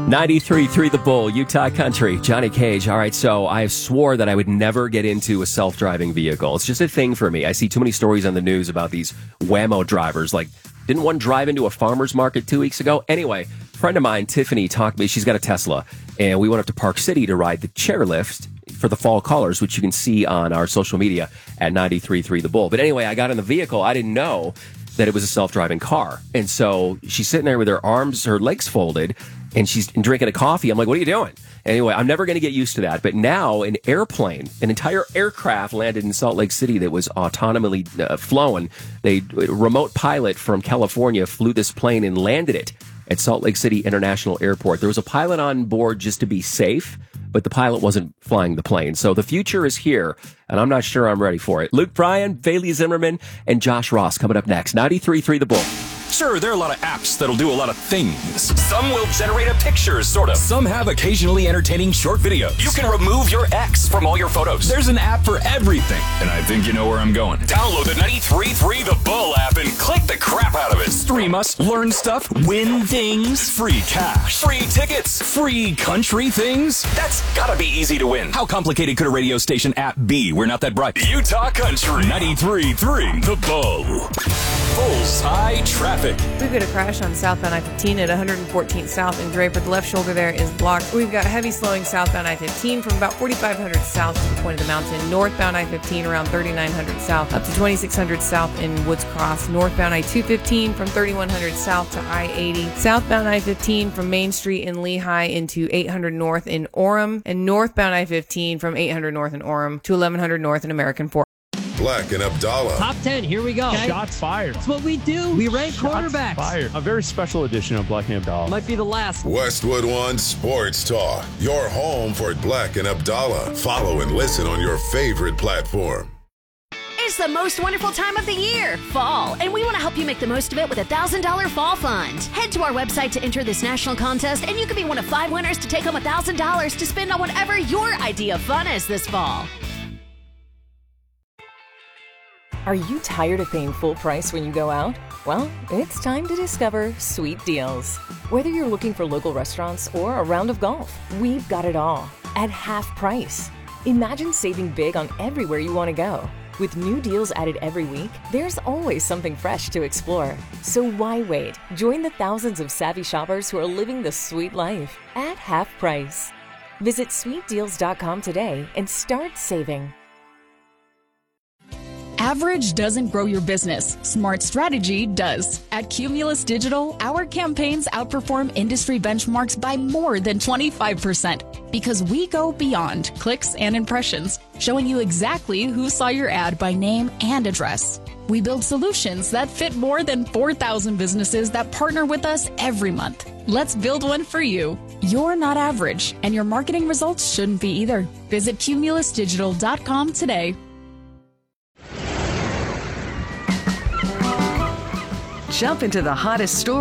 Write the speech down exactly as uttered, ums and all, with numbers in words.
ninety-three point three The Bull, Utah Country, Johnny Cage. All right, so I swore that I would never get into a self-driving vehicle. It's just a thing for me. I see too many stories on the news about these Waymo drivers. Like, didn't one drive into a farmer's market two weeks ago? Anyway, a friend of mine, Tiffany, talked to me. She's got a Tesla, and we went up to Park City to ride the chairlift for the fall colors, which you can see on our social media at ninety-three point three The Bull. But anyway, I got in the vehicle. I didn't know that it was a self-driving car. And so she's sitting there with her arms, her legs folded, and she's drinking a coffee. I'm like, what are you doing? Anyway, I'm never going to get used to that. But now an airplane, an entire aircraft landed in Salt Lake City that was autonomously uh, flown. They, a remote pilot from California flew this plane and landed it at Salt Lake City International Airport. There was a pilot on board just to be safe, but the pilot wasn't flying the plane. So the future is here, and I'm not sure I'm ready for it. Luke Bryan, Bailey Zimmerman, and Josh Ross coming up next. ninety-three point three The Bull. Sure, there are a lot of apps that'll do a lot of things. Some will generate a picture, sort of. Some have occasionally entertaining short videos. You can remove your ex from all your photos. There's an app for everything. And I think you know where I'm going. Download the ninety-three point three The Bull app and click the crap out of it. Stream us, learn stuff, win things, free cash, free tickets, free country things. That's gotta be easy to win. How complicated could a radio station app be? We're not that bright. Utah Country, ninety-three point three The Bull. Bullseye traffic. We've got a crash on southbound I fifteen at one fourteenth South in Draper. The left shoulder there is blocked. We've got heavy slowing southbound I fifteen from about forty-five hundred south to the point of the mountain. Northbound I fifteen around thirty-nine hundred south up to twenty-six hundred south in Woods Cross. Northbound I two fifteen from thirty-one hundred south to I eighty. Southbound I fifteen from Main Street in Lehigh into eight hundred north in Orem. And northbound I fifteen from eight hundred north in Orem to eleven hundred north in American Fork. Black and Abdallah. Top ten, here we go. Okay. Shots fired. That's what we do. We rank Shots quarterbacks. fired. A very special edition of Black and Abdallah. Might be the last. Westwood One Sports Talk. Your home for Black and Abdallah. Follow and listen on your favorite platform. It's the most wonderful time of the year, fall, and we want to help you make the most of it with a one thousand dollars Fall Fund. Head to our website to enter this national contest, and you can be one of five winners to take home one thousand dollars to spend on whatever your idea of fun is this fall. Are you tired of paying full price when you go out? Well, it's time to discover Sweet Deals. Whether you're looking for local restaurants or a round of golf, we've got it all at half price. Imagine saving big on everywhere you want to go. With new deals added every week, there's always something fresh to explore. So why wait? Join the thousands of savvy shoppers who are living the sweet life at half price. Visit sweet deals dot com today and start saving. Average doesn't grow your business. Smart strategy does. At Cumulus Digital, our campaigns outperform industry benchmarks by more than twenty-five percent because we go beyond clicks and impressions, showing you exactly who saw your ad by name and address. We build solutions that fit more than four thousand businesses that partner with us every month. Let's build one for you. You're not average, and your marketing results shouldn't be either. Visit cumulus digital dot com today. Jump into the hottest story